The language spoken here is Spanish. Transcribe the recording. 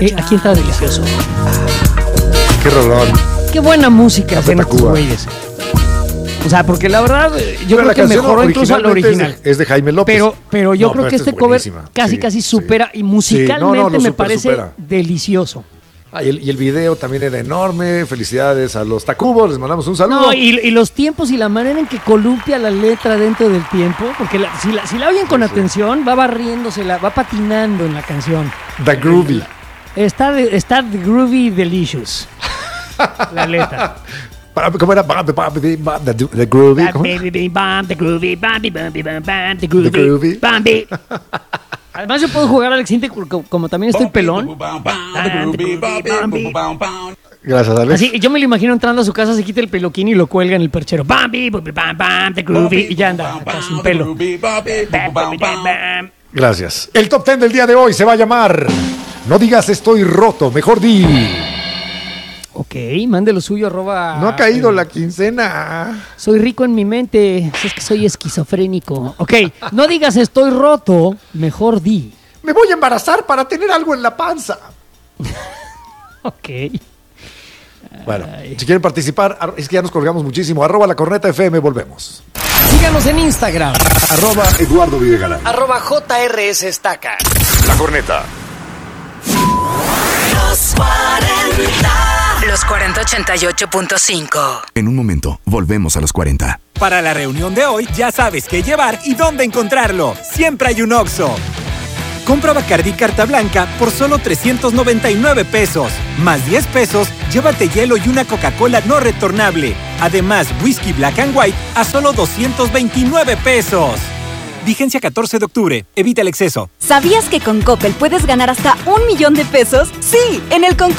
Aquí está delicioso. Qué rolón. Qué buena música hacen estos Tacuba. güeyes. O sea, porque la verdad, yo Bueno, creo que mejoró incluso al original. Es de Jaime López. Pero yo creo que esta este es cover buenísima. casi supera. Y Sí, musicalmente me parece supera. delicioso. Y el video también era enorme. Felicidades a los Tacubos, les mandamos un saludo. No, y los tiempos y la manera en que columpia la letra dentro del tiempo, porque si la oyen con atención, va barriéndosela, va patinando en la canción. The Groovy. Está The Groovy Delicious. La letra. ¿Cómo era? The Groovy. ¿Cómo? The Groovy, The Groovy. Bambi. Además yo puedo jugar al siguiente, como también estoy pelón. Gracias, Alex. Así, yo me lo imagino entrando a su casa, se quita el peluquín y lo cuelga en el perchero. Bambi, The Groovy. Y ya anda, acá sin pelo. Gracias. El top 10 del día de hoy se va a llamar No digas estoy roto, mejor di. Ok, mande lo suyo, arroba... No ha caído la quincena. Soy rico en mi mente, es que soy esquizofrénico. Ok, no digas estoy roto, mejor di. Me voy a embarazar para tener algo en la panza. Ok. Bueno, si quieren participar, es que ya nos colgamos muchísimo. Arroba La Corneta FM, volvemos. Síganos en Instagram. Arroba Eduardo Videgaray. Arroba JRS Estaca. La Corneta. Los 4088.5. En un momento, volvemos a los 40. Para la reunión de hoy, ya sabes qué llevar y dónde encontrarlo. Siempre hay un Oxxo. Compra Bacardí Carta Blanca por solo 399 pesos. Más 10 pesos, llévate hielo y una Coca-Cola no retornable. Además, whisky Black and White a solo 229 pesos. Vigencia 14 de octubre. Evita el exceso. ¿Sabías que con Coppel puedes ganar hasta $1,000,000 de pesos? Sí, en el concurso